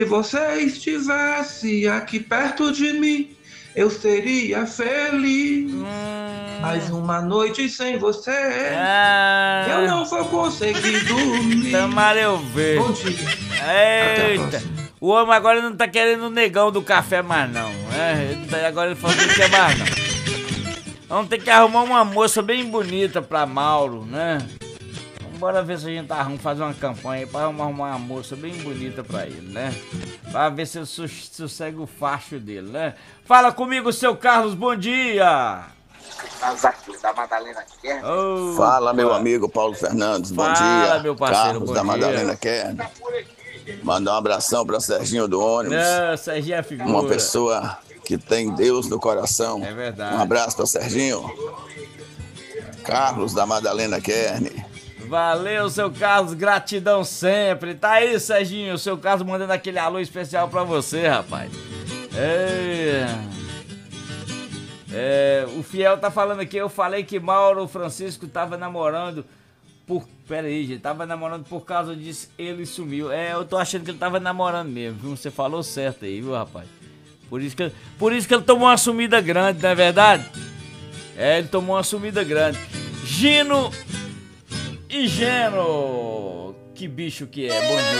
você estivesse aqui perto de mim, eu seria feliz. Mais uma noite sem você, eu Ah, não vou conseguir dormir. tomara eu ver. Bom dia, até a Eita, próxima. o homem agora não tá querendo o negão do café mais não. Agora ele falou que não quer mais não. Vamos ter que arrumar uma moça bem bonita pra Mauro, né? Bora ver se a gente arruma, fazer uma campanha pra arrumar uma moça bem bonita pra ele, né? Pra ver se ele sossega o facho dele, né? Fala comigo, seu Carlos, bom dia! Da Madalena Kerr. Fala, meu Opa. amigo Paulo Fernandes, bom Fala, dia. meu parceiro, Carlos bom da dia. Madalena Kerr. Mandar um abração para Serginho do ônibus, Não, Serginho é figura. uma pessoa que tem Deus no coração. É verdade. Um abraço para Serginho. Carlos da Madalena Kerr. Valeu, seu Carlos, gratidão sempre. Tá aí, Serginho, o seu Carlos mandando aquele alô especial pra você, rapaz. O Fiel tá falando aqui, eu falei que Mauro Francisco tava namorando Pera aí, gente, tava namorando por causa disso, ele sumiu. Eu tô achando que ele tava namorando mesmo, viu? Você falou certo aí, viu, rapaz? Por isso que ele tomou uma sumida grande, não é verdade? Ele tomou uma sumida grande. Gino e Geno, que bicho que é, bom dia.